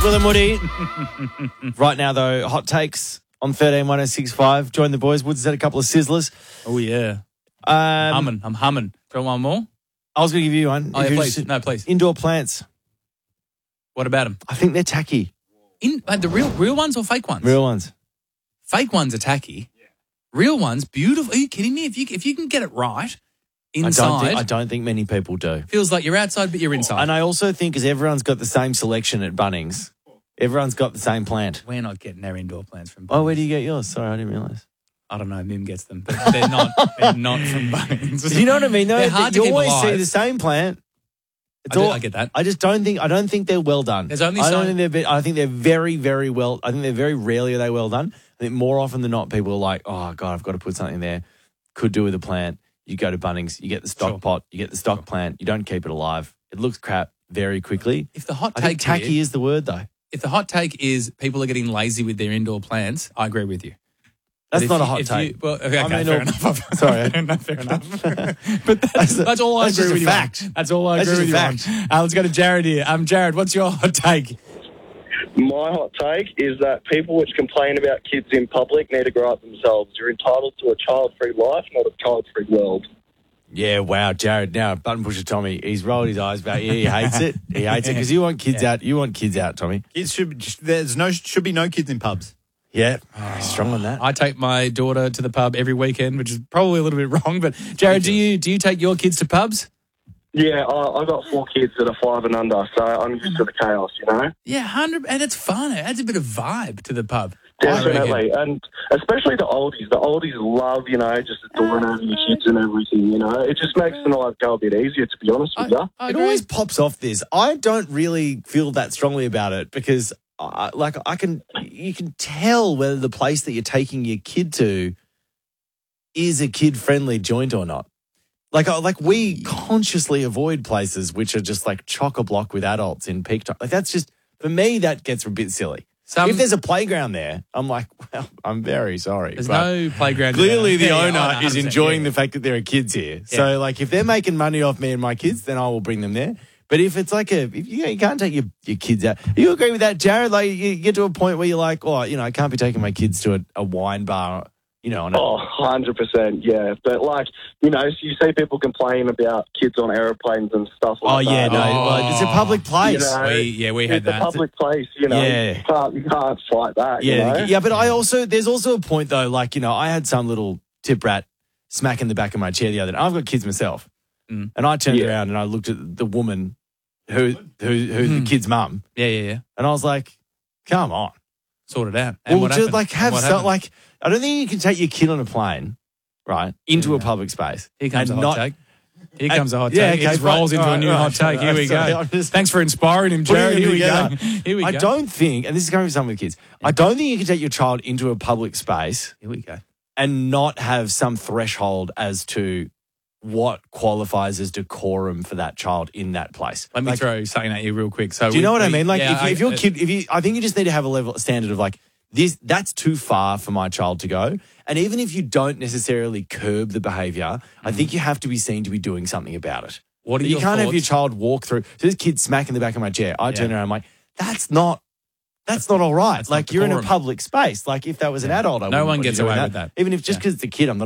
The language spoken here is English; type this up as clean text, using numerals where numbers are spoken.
Will and Woody. Right now, though, hot takes on 131065. Join the boys. Woods has had a couple of sizzlers. Oh, yeah. I'm humming. Do you want one more? I was going to give you one. Oh, yeah, please. No, please. Indoor plants. What about them? I think they're tacky. The real ones or fake ones? Real ones. Fake ones are tacky. Real ones, beautiful. Are you kidding me? If you can get it right inside, I don't think many people do. Feels like you're outside, but you're inside. And I also think because everyone's got the same selection at Bunnings, everyone's got the same plant. We're not getting our indoor plants from Bunnings. Oh, where do you get yours? Sorry, I didn't realise. I don't know. Mim gets them, but they're not. They're not from Bunnings. You know what I mean? Though, They're hard to you keep always alive. see the same plant. I get that. I just don't think. I don't think they're well done. There's only I don't so- think they're. I think they're very, very well. I think they're very rarely are they well done. I think more often than not, people are like, "Oh God, I've got to put something there." Could do with a plant. You go to Bunnings, you get the stock pot, you get the stock plant. You don't keep it alive. It looks crap very quickly. If the hot I take think tacky here- is the word though. If the hot take is people are getting lazy with their indoor plants, I agree with you. That's But not if a you- hot if take. you- well, okay, I mean, fair enough. Sorry. Fair enough. But that's all I that's agree just with a you fact. on. That's all I That's agree with just you a on. Let's go to Jared here. Jared, what's your hot take? My hot take is that people which complain about kids in public need to grow up themselves. You're entitled to a child-free life, not a child-free world. Yeah, wow, Jared. Now, button pusher Tommy, he's rolled his eyes back. Yeah, he hates it. He hates it because you want kids out. You want kids out, Tommy. Kids should be no kids in pubs. Yeah, he's strong on that. I take my daughter to the pub every weekend, which is probably a little bit wrong. But Jared, do you take your kids to pubs? Yeah, I've got 4 kids that are 5 and under, so I'm used to the chaos, you know? Yeah, 100, and it's fun. It adds a bit of vibe to the pub. I reckon. Definitely, and especially the oldies. The oldies love, just adoring over your kids and everything, It just makes the night go a bit easier, to be honest with you. I It agree. always pops off this. I don't really feel that strongly about it because, you can tell whether the place that you're taking your kid to is a kid-friendly joint or not. Like we consciously avoid places which are just like chock-a-block with adults in peak time. Like that's just, for me, that gets a bit silly. If there's a playground there, I'm like, well, I'm very sorry. There's but no playground. clearly the Yeah, owner is 100%, enjoying yeah. the fact that there are kids here. So like if they're making money off me and my kids, then I will bring them there. But if it's like if you can't take your kids out. You agree with that, Jared? Like you get to a point where you're like, oh, I can't be taking my kids to a wine bar, on a, 100%, yeah. But, you see people complain about kids on aeroplanes and stuff like that. Oh, yeah, no. Well, it's a public place. We had It's that. a public place, Yeah. You can't fight that, Yeah, yeah, but there's also a point though, I had some little tip rat smack in the back of my chair the other day. I've got kids myself. And I turned around and I looked at the woman who's the kid's mum. Yeah. And I was like, come on. Sort it out. And what happened? I don't think you can take your kid on a plane, right, into a public space. Here comes a and hot take. Here comes a hot take. Yeah, He just rolls into a new hot take. Here we go. Thanks for inspiring him, Jared. Here we go. Here we go. I don't think, and this is coming from someone with kids, I don't think you can take your child into a public space Here we go. and not have some threshold as to what qualifies as decorum for that child in that place. Let me throw something at you real quick. So, Do you know what I mean? Like, yeah, if your kid, I think you just need to have a standard of like, that's too far for my child to go. And even if you don't necessarily curb the behavior, I think you have to be seen to be doing something about it. What are you your can't have thoughts? your child walk through. So this kid smacking the back of my chair. I turn around, I'm like, that's not all right. That's like not you're in a decorum. public space. Like if that was an adult, I No wouldn't one want gets you doing away with that. Even if just because it's a kid, I'm not